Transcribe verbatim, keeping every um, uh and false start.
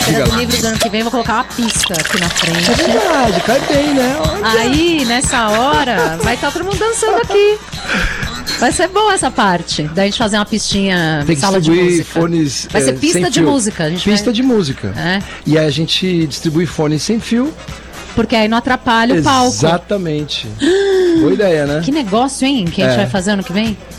Feira do Livro do ano que vem, eu vou colocar uma pista aqui na frente. É verdade, cai bem, né? Olha. Aí, nessa hora, vai estar todo mundo dançando aqui. Vai ser boa essa parte, da gente fazer uma pistinha, Tem que sala de distribuir música. fones. Vai ser é, pista sem de fio. música. A gente Pista vai... de música. É. E aí a gente distribui fones sem fio. Porque aí não atrapalha o palco. Exatamente. Boa ideia, né? Que negócio, hein? Que a gente É. vai fazer ano que vem?